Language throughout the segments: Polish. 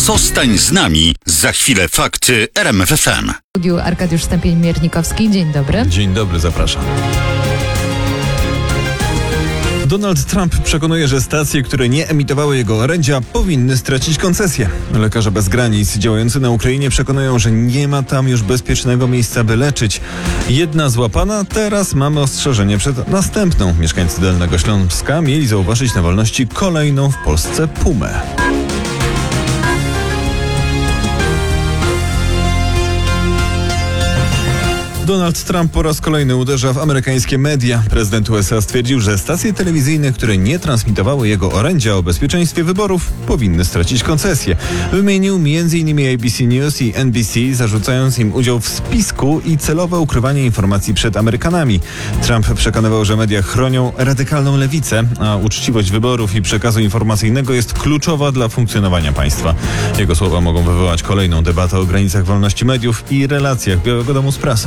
Zostań z nami. Za chwilę fakty RMF FM. W studiu Arkadiusz Stępień-Miernikowski. Dzień dobry. Dzień dobry, zapraszam. Donald Trump przekonuje, że stacje, które nie emitowały jego orędzia, powinny stracić koncesję. Lekarze bez granic działający na Ukrainie przekonują, że nie ma tam już bezpiecznego miejsca, by leczyć. Jedna złapana, teraz mamy ostrzeżenie przed następną. Mieszkańcy Dolnego Śląska mieli zauważyć na wolności kolejną w Polsce pumę. Donald Trump po raz kolejny uderza w amerykańskie media. Prezydent USA stwierdził, że stacje telewizyjne, które nie transmitowały jego orędzia o bezpieczeństwie wyborów, powinny stracić koncesję. Wymienił m.in. ABC News i NBC, zarzucając im udział w spisku i celowe ukrywanie informacji przed Amerykanami. Trump przekonywał, że media chronią radykalną lewicę, a uczciwość wyborów i przekazu informacyjnego jest kluczowa dla funkcjonowania państwa. Jego słowa mogą wywołać kolejną debatę o granicach wolności mediów i relacjach Białego Domu z prasą.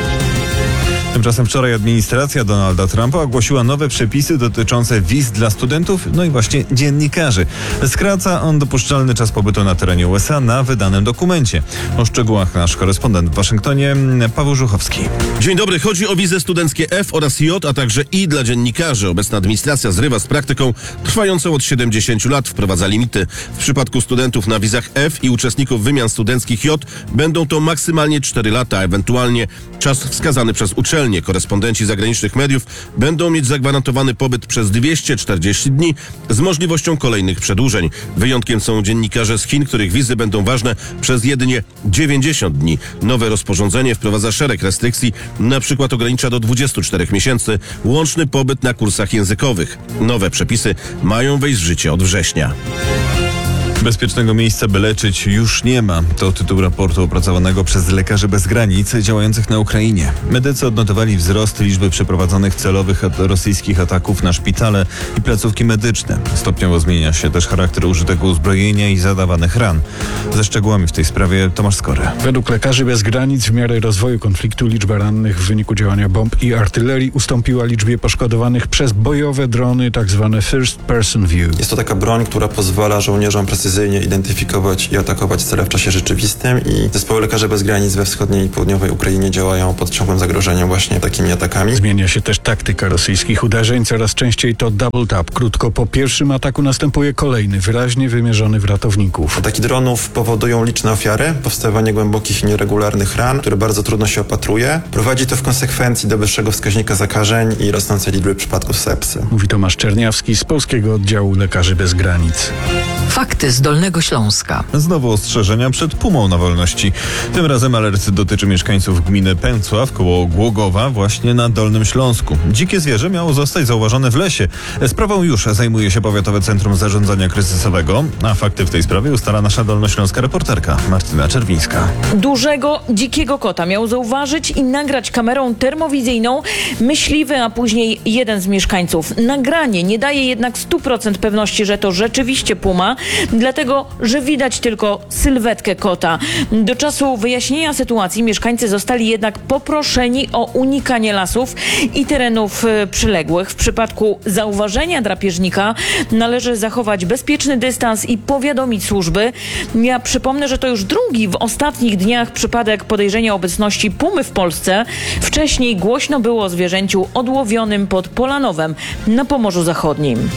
Tymczasem wczoraj administracja Donalda Trumpa ogłosiła nowe przepisy dotyczące wiz dla studentów, no i właśnie dziennikarzy. Skraca on dopuszczalny czas pobytu na terenie USA na wydanym dokumencie. O szczegółach nasz korespondent w Waszyngtonie, Paweł Żuchowski. Dzień dobry. Chodzi o wizy studenckie F oraz J, a także I dla dziennikarzy. Obecna administracja zrywa z praktyką trwającą od 70 lat. Wprowadza limity. W przypadku studentów na wizach F i uczestników wymian studenckich J będą to maksymalnie 4 lata, ewentualnie czas wskazany przez uczelnię. Korespondenci zagranicznych mediów będą mieć zagwarantowany pobyt przez 240 dni z możliwością kolejnych przedłużeń. Wyjątkiem są dziennikarze z Chin, których wizy będą ważne przez jedynie 90 dni. Nowe rozporządzenie wprowadza szereg restrykcji, na przykład ogranicza do 24 miesięcy łączny pobyt na kursach językowych. Nowe przepisy mają wejść w życie od września. Bezpiecznego miejsca, by leczyć, już nie ma. To tytuł raportu opracowanego przez Lekarzy Bez Granic działających na Ukrainie. Medycy odnotowali wzrost liczby przeprowadzonych celowych rosyjskich ataków na szpitale i placówki medyczne. Stopniowo zmienia się też charakter użytego uzbrojenia i zadawanych ran. Ze szczegółami w tej sprawie Tomasz Skory. Według Lekarzy Bez Granic w miarę rozwoju konfliktu liczba rannych w wyniku działania bomb i artylerii ustąpiła liczbie poszkodowanych przez bojowe drony, tzw. first person view. Jest to taka broń, która pozwala żołnierzom precyzyjnie identyfikować i atakować cele w czasie rzeczywistym i zespoły Lekarzy Bez Granic we wschodniej i południowej Ukrainie działają pod ciągłym zagrożeniem właśnie takimi atakami. Zmienia się też taktyka rosyjskich uderzeń, coraz częściej to double tap. Krótko po pierwszym ataku następuje kolejny, wyraźnie wymierzony w ratowników. Ataki dronów powodują liczne ofiary, powstawanie głębokich i nieregularnych ran, które bardzo trudno się opatruje. Prowadzi to w konsekwencji do wyższego wskaźnika zakażeń i rosnącej liczby przypadków sepsy. Mówi Tomasz Czerniawski z Polskiego Oddziału Lekarzy Bez Granic. Fakty z Dolnego Śląska. Znowu ostrzeżenia przed pumą na wolności. Tym razem alert dotyczy mieszkańców gminy Pęcław koło Głogowa, właśnie na Dolnym Śląsku. Dzikie zwierzę miało zostać zauważone w lesie. Sprawą już zajmuje się Powiatowe Centrum Zarządzania Kryzysowego, a fakty w tej sprawie ustala nasza dolnośląska reporterka Martyna Czerwińska. Dużego, dzikiego kota miał zauważyć i nagrać kamerą termowizyjną myśliwy, a później jeden z mieszkańców. Nagranie nie daje jednak 100% pewności, że to rzeczywiście puma, dlatego, że widać tylko sylwetkę kota. Do czasu wyjaśnienia sytuacji mieszkańcy zostali jednak poproszeni o unikanie lasów i terenów przyległych. W przypadku zauważenia drapieżnika należy zachować bezpieczny dystans i powiadomić służby. Ja przypomnę, że to już drugi w ostatnich dniach przypadek podejrzenia obecności pumy w Polsce. Wcześniej głośno było o zwierzęciu odłowionym pod Polanowem na Pomorzu Zachodnim.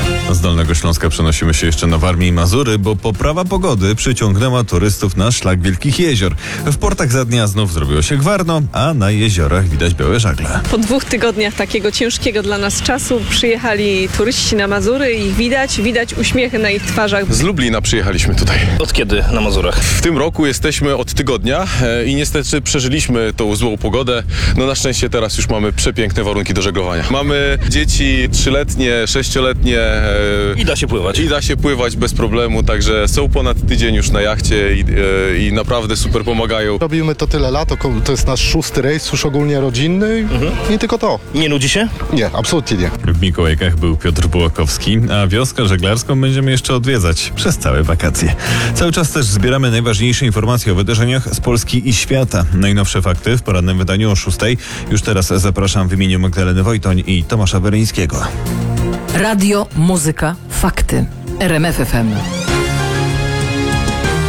Z Dolnego Śląska przenosimy się jeszcze na Warmię i Mazury, bo poprawa pogody przyciągnęła turystów na szlak Wielkich Jezior. W portach za dnia znów zrobiło się gwarno, a na jeziorach widać białe żagle. Po 2 tygodniach takiego ciężkiego dla nas czasu przyjechali turyści na Mazury i widać uśmiechy na ich twarzach. Z Lublina przyjechaliśmy tutaj. Od kiedy na Mazurach? W tym roku jesteśmy od tygodnia i niestety przeżyliśmy tą złą pogodę. No na szczęście teraz już mamy przepiękne warunki do żeglowania. Mamy dzieci 3-letnie, 6-letnie. I da się pływać. I da się pływać bez problemu, także są ponad tydzień już na jachcie i naprawdę super pomagają. Robimy to tyle lat, to jest nasz 6. rejs już ogólnie rodzinny i tylko to. Nie nudzi się? Nie, absolutnie nie. W Mikołajkach był Piotr Bułakowski, a wioskę żeglarską będziemy jeszcze odwiedzać przez całe wakacje. Cały czas też zbieramy najważniejsze informacje o wydarzeniach z Polski i świata. Najnowsze fakty w porannym wydaniu o 6. Już teraz zapraszam w imieniu Magdaleny Wojtoń i Tomasza Weryńskiego. Radio, muzyka, fakty. RMF FM.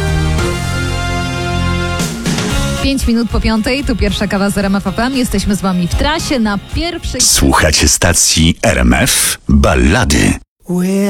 5 minut po 5:00, tu pierwsza kawa z RMF FM. Jesteśmy z wami w trasie na pierwszej... Słuchacie stacji RMF Ballady.